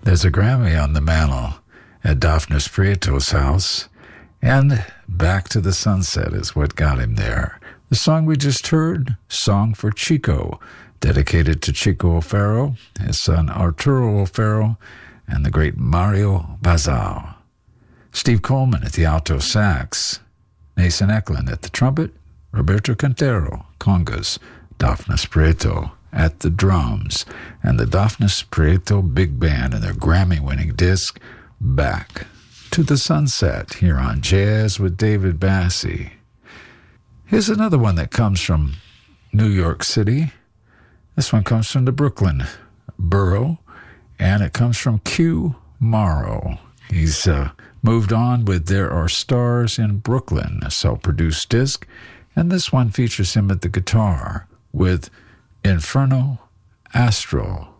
There's a Grammy on the mantle at Dafnis Prieto's house, and Back to the Sunset is what got him there. The song we just heard, Song for Chico, dedicated to Chico O'Farrill, his son Arturo O'Farrill, and the great Mario Bazao. Steve Coleman at the alto sax, Nathan Eklund at the trumpet, Roberto Cantero, congas, Dafnis Prieto at the drums, and the Dafnis Prieto Big Band and their Grammy-winning disc, Back to the Sunset, here on Jazz with David Bassie. Here's another one that comes from New York City. This one comes from the Brooklyn borough, and it comes from Q Morrow. He's moved on with There Are Stars in Brooklyn, a self-produced disc, and this one features him at the guitar with Inferno Astral.